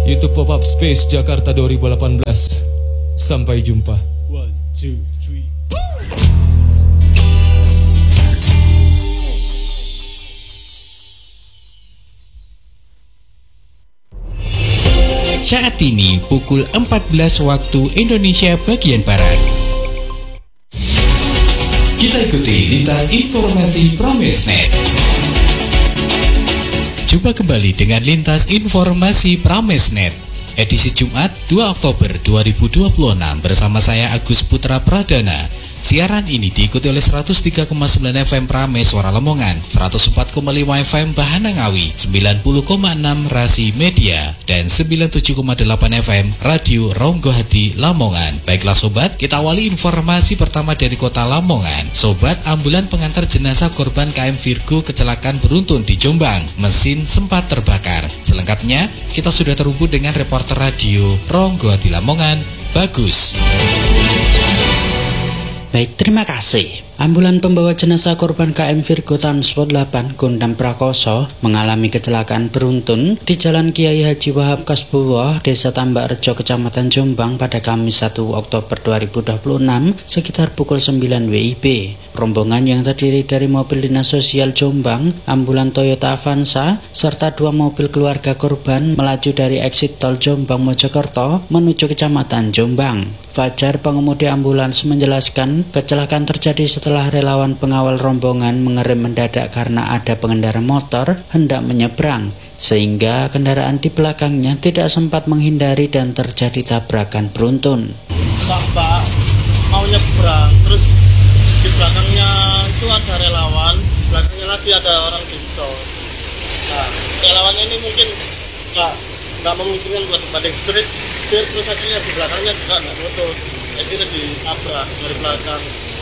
YouTube Pop-Up Space Jakarta 2018. Sampai jumpa. 1, 2, 3. Saat ini pukul 14 waktu Indonesia bagian Barat. Kita ikuti lintas informasi Pramesnet. Jumpa kembali dengan lintas informasi Pramesnet edisi Jumat 2 Oktober 2026 bersama saya Agus Putra Pradana. Siaran ini diikuti oleh 103,9 FM Prames Suara Lamongan, 104,5 FM Bahana Ngawi, 90,6 Rasi Media, dan 97,8 FM Radio Ronggo Hadi Lamongan. Baiklah sobat, kita awali informasi pertama dari kota Lamongan. Sobat, ambulan pengantar jenazah korban KM Virgo kecelakaan beruntun di Jombang, mesin sempat terbakar. Selengkapnya, kita sudah terhubung dengan reporter radio Ronggo Hadi Lamongan, Bagus. Baik, terima kasih. Ambulan pembawa jenazah korban KM Virgo Transport 8 Gondam Prakoso mengalami kecelakaan beruntun di Jalan Kiai Haji Wahab Kasbuwoh, Desa Tambak Rejo, Kecamatan Jombang pada Kamis 1 Oktober 2026 sekitar pukul 9 WIB. Rombongan yang terdiri dari mobil Dinas Sosial Jombang, ambulan Toyota Avanza, serta 2 mobil keluarga korban melaju dari exit tol Jombang Mojokerto menuju Kecamatan Jombang. Fajar, pengemudi ambulans, menjelaskan kecelakaan terjadi setelah relawan pengawal rombongan mengerem mendadak karena ada pengendara motor hendak menyeberang, sehingga kendaraan di belakangnya tidak sempat menghindari dan terjadi tabrakan beruntun. Pak mau nyebrang, terus di belakangnya itu ada relawan, di belakangnya lagi ada orang dinsos. Nah, relawannya ini mungkin nggak memungkinkan buat banding street, terus akhirnya di belakangnya juga nggak nutup, akhirnya ditabrak dari belakang.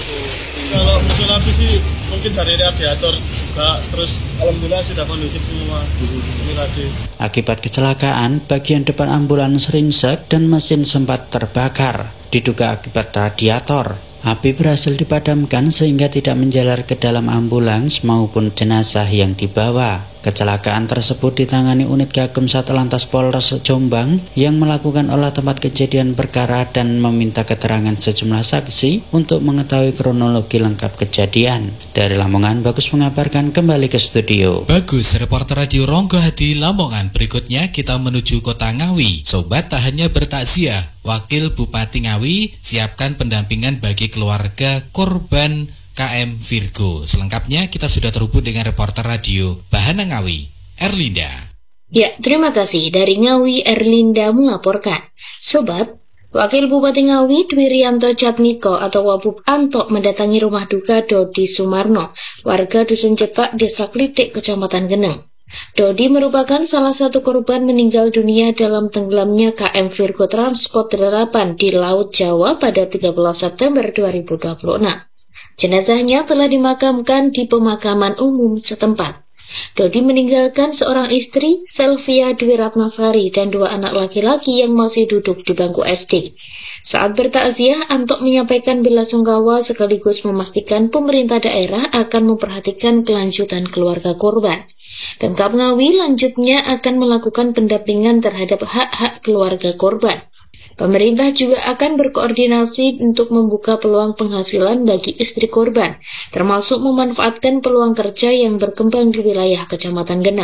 Kalau musuh api sih mungkin dari radiator juga, terus alhamdulillah sudah kondusif semua ini tadi. Akibat kecelakaan, bagian depan ambulans ringsek dan mesin sempat terbakar, diduga akibat radiator. Api berhasil dipadamkan sehingga tidak menjalar ke dalam ambulans maupun jenazah yang dibawa. Kecelakaan tersebut ditangani unit Gakum Satlantas Polres Jombang yang melakukan olah tempat kejadian perkara dan meminta keterangan sejumlah saksi untuk mengetahui kronologi lengkap kejadian. Dari Lamongan, Bagus mengabarkan, kembali ke studio. Bagus, reporter radio Ronggo Hadi Lamongan. Berikutnya kita menuju kota Ngawi. Sobat, tak hanya bertakziah, Wakil Bupati Ngawi siapkan pendampingan bagi keluarga korban KM Virgo. Selengkapnya kita sudah terhubung dengan reporter radio Bahana Ngawi, Erlinda. Ya, terima kasih. Dari Ngawi, Erlinda melaporkan. Sobat, Wakil Bupati Ngawi Dwi Rianto Jatmiko atau Wabub Anto mendatangi rumah duka Dodi Sumarno, warga Dusun Cetak, Desa Klitik, Kecamatan Geneng. Dodi merupakan salah satu korban meninggal dunia dalam tenggelamnya KM Virgo Transport 8 di Laut Jawa pada 13 September 2026. Jenazahnya telah dimakamkan di pemakaman umum setempat. Dodi meninggalkan seorang istri, Selvia Dwi Ratnasari, dan 2 anak laki-laki yang masih duduk di bangku SD. Saat bertakziah, Antok menyampaikan belasungkawa sekaligus memastikan pemerintah daerah akan memperhatikan kelanjutan keluarga korban. Pemkab Ngawi lanjutnya akan melakukan pendampingan terhadap hak-hak keluarga korban. Pemerintah juga akan berkoordinasi untuk membuka peluang penghasilan bagi istri korban, termasuk memanfaatkan peluang kerja yang berkembang di wilayah Kecamatan Geneng.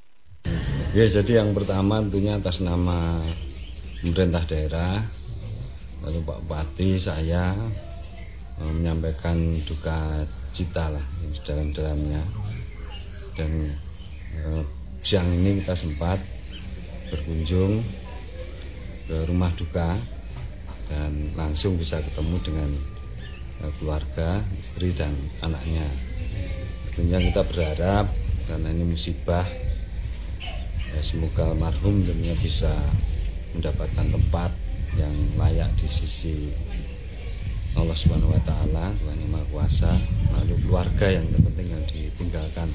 Ya, jadi yang pertama tentunya atas nama pemerintah daerah, lalu Pak Bupati, saya menyampaikan duka cita lah di dalam-dalamnya. Dan siang ini kita sempat berkunjung ke rumah duka dan langsung bisa ketemu dengan keluarga, istri dan anaknya. Tentunya kita berharap karena ini musibah, ya semoga almarhum tentunya bisa mendapatkan tempat yang layak di sisi Allah Subhanahu wa taala, Tuhan Yang Maha Kuasa. Lalu keluarga yang terpenting yang ditinggalkan,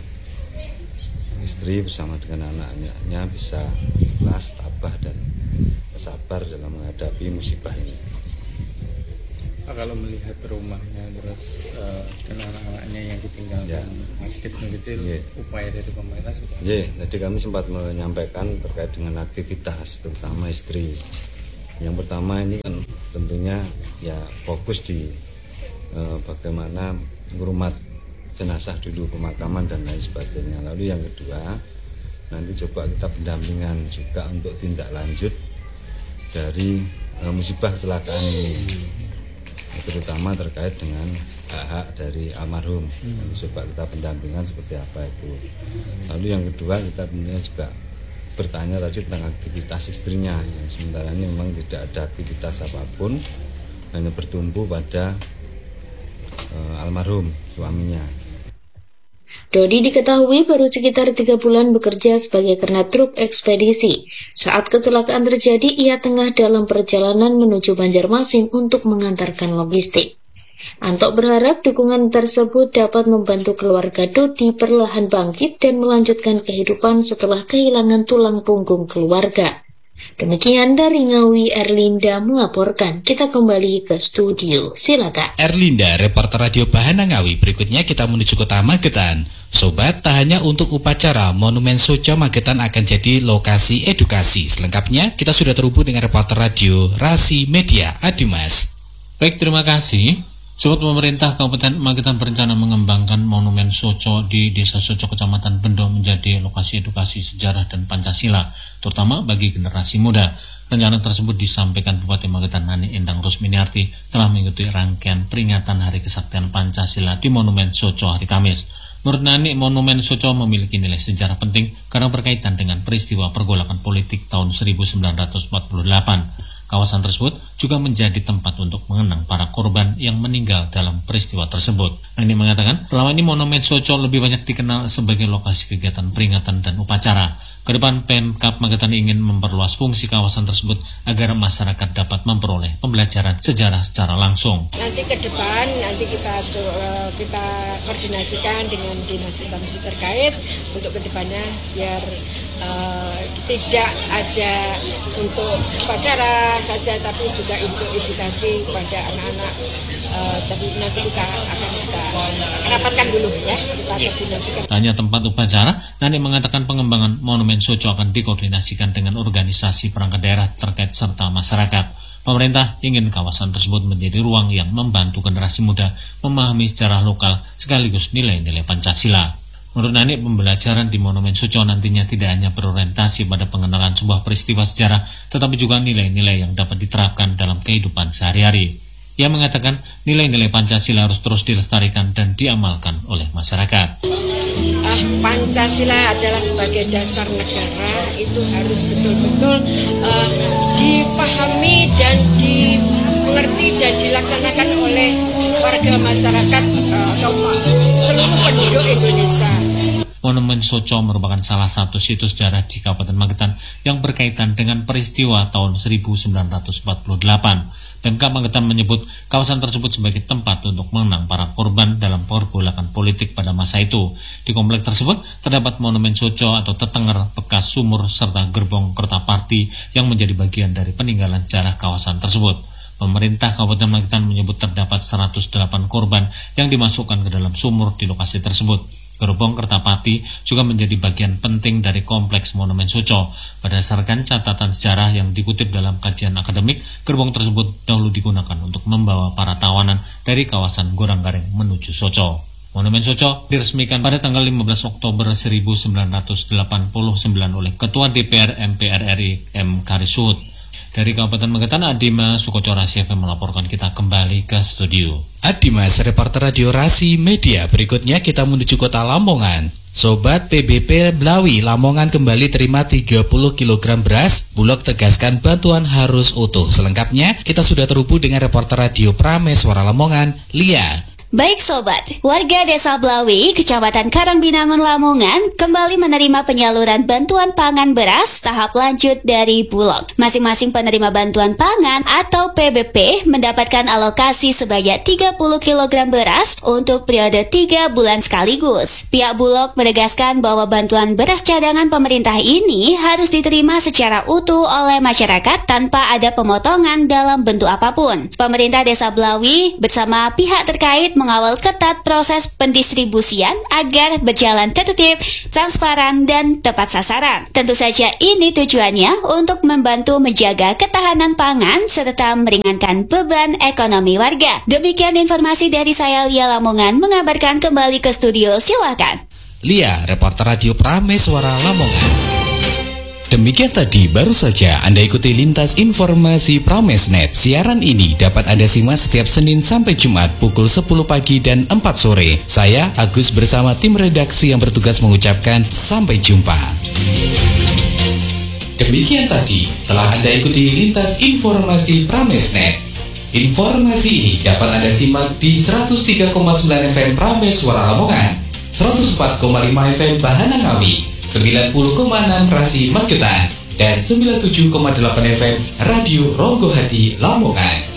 istri bersama dengan anak-anaknya bisa ikhlas, tabah dan sabar dalam menghadapi musibah ini. Kalau melihat rumahnya terus dan anak-anaknya yang ditinggalkan masih kecil-kecil, upaya dari pemerintah sudah. Jadi kami sempat menyampaikan terkait dengan aktivitas, terutama istri. Yang pertama ini kan tentunya ya fokus di bagaimana ngurumat jenazah dulu, pemakaman dan lain sebagainya. Lalu yang kedua, nanti coba kita pendampingan juga untuk tindak lanjut dari musibah kecelakaan ini, terutama terkait dengan hak dari almarhum. Coba kita pendampingan seperti apa itu. Lalu yang kedua, kita tentunya juga bertanya tadi tentang aktivitas istrinya, yang sementara ini memang tidak ada aktivitas apapun, hanya bertumpu pada almarhum suaminya. Dodi diketahui baru sekitar 3 bulan bekerja sebagai kernet truk ekspedisi. Saat kecelakaan terjadi, ia tengah dalam perjalanan menuju Banjarmasin untuk mengantarkan logistik. Antok berharap dukungan tersebut dapat membantu keluarga Dodi perlahan bangkit dan melanjutkan kehidupan setelah kehilangan tulang punggung keluarga. Demikian dari Ngawi, Erlinda melaporkan. Kita kembali ke studio, silakan. Erlinda, reporter Radio Bahana Ngawi. Berikutnya kita menuju kota Magetan. Sobat, tak hanya untuk upacara, Monumen Soco Magetan akan jadi lokasi edukasi. Selengkapnya kita sudah terhubung dengan reporter radio Rasi Media, Adimas. Baik, terima kasih. Sobat, pemerintah Kabupaten Magetan berencana mengembangkan Monumen Soco di Desa Soco, Kecamatan Bendo menjadi lokasi edukasi sejarah dan Pancasila, terutama bagi generasi muda. Rencana tersebut disampaikan Bupati Magetan Nani Endang Rusminiarti telah mengikuti rangkaian peringatan Hari Kesaktian Pancasila di Monumen Soco hari Kamis. Menurut Nani, Monumen Soco memiliki nilai sejarah penting karena berkaitan dengan peristiwa pergolakan politik tahun 1948. Kawasan tersebut juga menjadi tempat untuk mengenang para korban yang meninggal dalam peristiwa tersebut. Nani mengatakan, selama ini Monumen Soco lebih banyak dikenal sebagai lokasi kegiatan peringatan dan upacara. Kedepan Pemkab Magetan ingin memperluas fungsi kawasan tersebut agar masyarakat dapat memperoleh pembelajaran sejarah secara langsung. Nanti ke depan kita koordinasikan dengan dinas-dinas terkait untuk kedepannya biar tidak aja untuk upacara saja tapi juga untuk edukasi kepada anak-anak. Jadi nanti kita akan rapatkan dulu ya, kita koordinasikan. Tanya tempat upacara, Nani mengatakan pengembangan Monumen Soco akan dikoordinasikan dengan organisasi perangkat daerah terkait serta masyarakat. Pemerintah ingin kawasan tersebut menjadi ruang yang membantu generasi muda memahami sejarah lokal sekaligus nilai-nilai Pancasila. Menurut Nani, pembelajaran di Monumen Soco nantinya tidak hanya berorientasi pada pengenalan sebuah peristiwa sejarah, tetapi juga nilai-nilai yang dapat diterapkan dalam kehidupan sehari-hari. Ia mengatakan nilai-nilai Pancasila harus terus dilestarikan dan diamalkan oleh masyarakat. Pancasila adalah sebagai dasar negara, itu harus betul-betul dipahami dan dimengerti dan dilaksanakan oleh warga masyarakat seluruh penduduk Indonesia. Monumen Soco merupakan salah satu situs sejarah di Kabupaten Magetan yang berkaitan dengan peristiwa tahun 1948. Pemkab Magetan menyebut kawasan tersebut sebagai tempat untuk mengenang para korban dalam pergolakan politik pada masa itu. Di komplek tersebut terdapat Monumen Soco atau tetenger bekas sumur serta gerbong Kertaparti yang menjadi bagian dari peninggalan sejarah kawasan tersebut. Pemerintah Kabupaten Magetan menyebut terdapat 108 korban yang dimasukkan ke dalam sumur di lokasi tersebut. Gerbong Kertapati juga menjadi bagian penting dari kompleks Monumen Soco. Berdasarkan catatan sejarah yang dikutip dalam kajian akademik, gerbong tersebut dahulu digunakan untuk membawa para tawanan dari kawasan Goranggaring menuju Soco. Monumen Soco diresmikan pada tanggal 15 Oktober 1989 oleh Ketua DPR MPR RI M. Karisuhut. Dari Kabupaten Magetan, Adimas Sukoco Rasi FM melaporkan. Kita kembali ke studio. Adimas, reporter radio Rasi Media. Berikutnya kita menuju kota Lamongan. Sobat, PBP Blawi Lamongan kembali terima 30 kg beras. Bulog tegaskan bantuan harus utuh. Selengkapnya kita sudah terhubung dengan reporter radio Prameswara Lamongan, Lia. Baik sobat, warga Desa Blawi, Kecamatan Karangbinangun, Lamongan kembali menerima penyaluran bantuan pangan beras tahap lanjut dari Bulog. Masing-masing penerima bantuan pangan atau PBP mendapatkan alokasi sebanyak 30 kg beras untuk periode 3 bulan sekaligus. Pihak Bulog menegaskan bahwa bantuan beras cadangan pemerintah ini harus diterima secara utuh oleh masyarakat tanpa ada pemotongan dalam bentuk apapun. Pemerintah Desa Blawi bersama pihak terkait mengawal ketat proses pendistribusian agar berjalan tertib, transparan, dan tepat sasaran. Tentu saja ini tujuannya untuk membantu menjaga ketahanan pangan serta meringankan beban ekonomi warga. Demikian informasi dari saya, Lia Lamongan, mengabarkan kembali ke studio. Silakan. Lia, reporter Radio Prameswara Lamongan. Demikian tadi baru saja Anda ikuti lintas informasi Pramesnet. Siaran ini dapat Anda simak setiap Senin sampai Jumat pukul 10 pagi dan 4 sore. Saya Agus bersama tim redaksi yang bertugas mengucapkan sampai jumpa. Demikian tadi telah Anda ikuti lintas informasi Pramesnet. Informasi ini dapat Anda simak di 103,9 FM Prameswara Lamongan, 104,5 FM Bahana Ngawi, 90,6 Rasi Magetan, dan 97,8 FM Radio Ronggo Hati Lamongan.